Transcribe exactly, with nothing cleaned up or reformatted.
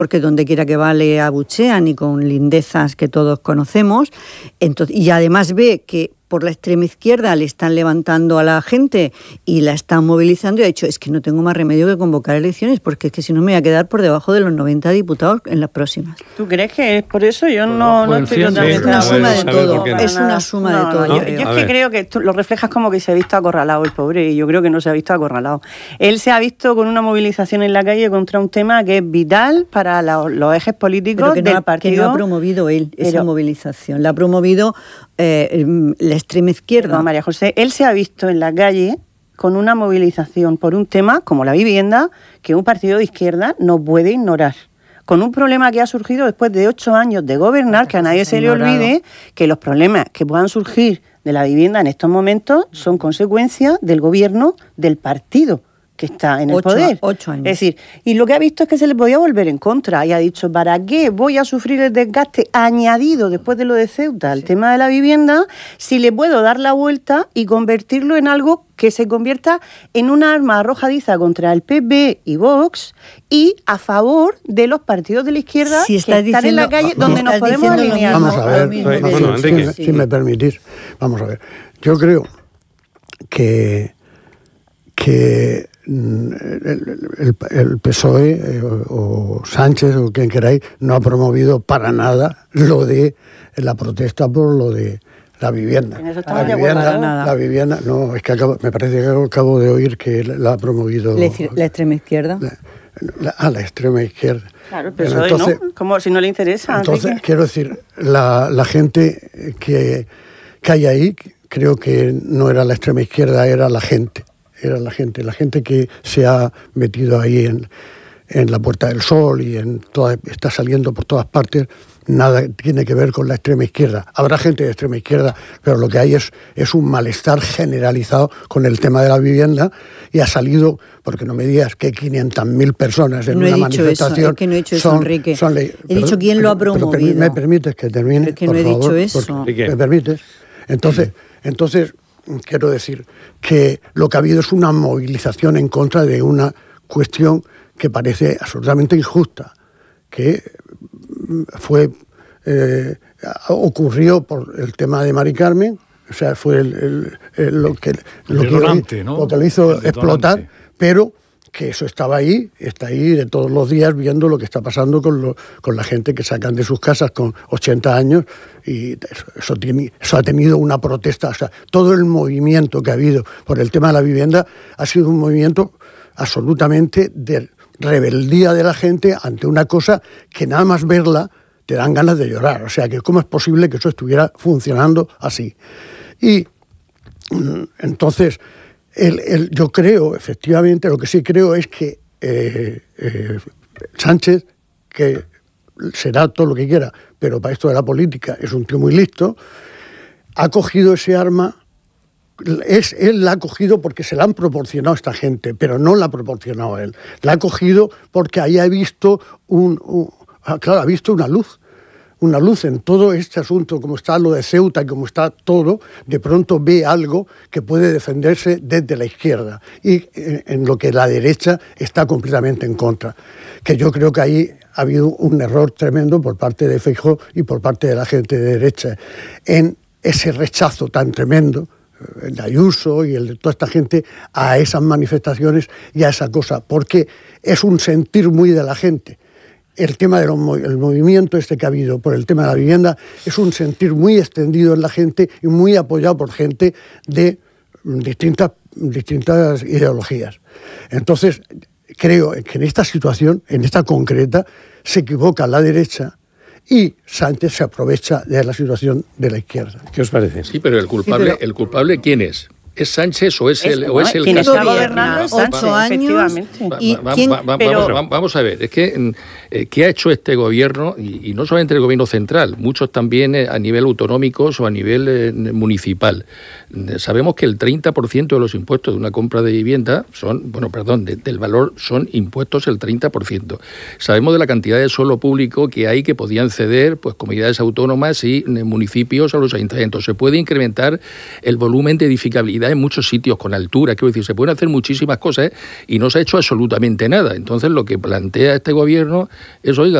porque donde quiera que va le abuchean y con lindezas que todos conocemos. Entonces, y además ve que por la extrema izquierda le están levantando a la gente y la están movilizando y ha dicho, es que no tengo más remedio que convocar elecciones porque es que si no me voy a quedar por debajo de los noventa diputados en las próximas. ¿Tú crees que es por eso? Yo no, no estoy totalmente... Es una suma de todo, es una suma de todo. No, yo, yo es que creo que tú lo reflejas como que se ha visto acorralado el pobre, y yo creo que no se ha visto acorralado. Él se ha visto con una movilización en la calle contra un tema que es vital para la, los ejes políticos que del no, partido. Que no ha promovido él esa pero, movilización, la ha promovido eh, la extrema izquierda. No, María José, él se ha visto en la calle con una movilización por un tema como la vivienda que un partido de izquierda no puede ignorar. Con un problema que ha surgido después de ocho años de gobernar, que a nadie se le olvide que los problemas que puedan surgir de la vivienda en estos momentos son consecuencia del gobierno del partido que está en el ocho, poder. Ocho años. Es decir, y lo que ha visto es que se le podía volver en contra y ha dicho, ¿para qué voy a sufrir el desgaste añadido después de lo de Ceuta, el sí. tema de la vivienda, si le puedo dar la vuelta y convertirlo en algo que se convierta en una arma arrojadiza contra el P P y Vox y a favor de los partidos de la izquierda si que están diciendo, en la calle no, donde nos podemos alinear? Vamos a ver, mismo, bueno, bueno, si, me, si me permitís, vamos a ver. Yo creo que, que El, el, el P S O E eh, o, o Sánchez o quien queráis no ha promovido para nada lo de la protesta por lo de la vivienda. En eso la de vivienda, nada. la vivienda, no, es que acabo, me parece que acabo de oír que la ha promovido la, la extrema izquierda. La, la, ah, la extrema izquierda. Claro, el P S O E entonces, no, como si no le interesa. Entonces, Enrique. quiero decir, la, la gente que, que hay ahí, creo que no era la extrema izquierda, era la gente. Era la gente, la gente que se ha metido ahí en, en la Puerta del Sol y en toda, está saliendo por todas partes, nada tiene que ver con la extrema izquierda. Habrá gente de extrema izquierda, pero lo que hay es, es un malestar generalizado con el tema de la vivienda y ha salido, porque no me digas que quinientas mil personas en no una manifestación... Eso, es que no he dicho eso, son, Enrique. Son he perdón, dicho quién lo ha promovido. Pero, pero, ¿me permites que termine? Pero es que por no he favor, dicho eso. ¿Me permites? Entonces, entonces... Quiero decir que lo que ha habido es una movilización en contra de una cuestión que parece absolutamente injusta, que fue eh, ocurrió por el tema de Mari Carmen, o sea, fue el, el, el, lo, que, lo, detonante, que, ¿no? lo que lo hizo explotar, pero que eso estaba ahí, está ahí de todos los días viendo lo que está pasando con, lo, con la gente que sacan de sus casas con ochenta años y eso, eso, tiene, eso ha tenido una protesta. O sea, todo el movimiento que ha habido por el tema de la vivienda ha sido un movimiento absolutamente de rebeldía de la gente ante una cosa que nada más verla te dan ganas de llorar. O sea, que cómo es posible que eso estuviera funcionando así. Y entonces... El, el, yo creo, efectivamente, lo que sí creo es que eh, eh, Sánchez, que será todo lo que quiera, pero para esto de la política es un tío muy listo, ha cogido ese arma, es, él la ha cogido porque se la han proporcionado a esta gente, pero no la ha proporcionado a él. La ha cogido porque ahí ha visto, un, un, claro, ha visto una luz. una luz en todo este asunto, como está lo de Ceuta y como está todo, de pronto ve algo que puede defenderse desde la izquierda y en lo que la derecha está completamente en contra. Que yo creo que ahí ha habido un error tremendo por parte de Feijóo y por parte de la gente de derecha en ese rechazo tan tremendo, el de Ayuso y el de toda esta gente, a esas manifestaciones y a esa cosa, porque es un sentir muy de la gente. El tema del movimiento este que ha habido por el tema de la vivienda es un sentir muy extendido en la gente y muy apoyado por gente de distintas, distintas ideologías. Entonces, creo que en esta situación, en esta concreta, se equivoca la derecha y Sánchez se aprovecha de la situación de la izquierda. ¿Qué os parece? Sí, pero el culpable, sí, pero... ¿el culpable quién es? ¿Es Sánchez o es el, es, o es el quien caso? está gobernando es Sánchez, ocho años, efectivamente. Y va, va, quién, va, va, pero... vamos, vamos a ver, es que eh, ¿qué ha hecho este gobierno? Y, y no solamente el gobierno central, muchos también eh, a nivel autonómicos o a nivel eh, municipal. Eh, sabemos que el treinta por ciento de los impuestos de una compra de vivienda son, bueno, perdón, de, del valor son impuestos el treinta por ciento. Sabemos de la cantidad de suelo público que hay que podían ceder pues comunidades autónomas y eh, municipios a los ayuntamientos. Se puede incrementar el volumen de edificabilidad en muchos sitios con altura, quiero decir, se pueden hacer muchísimas cosas, ¿eh? Y no se ha hecho absolutamente nada. Entonces lo que plantea este gobierno es, oiga,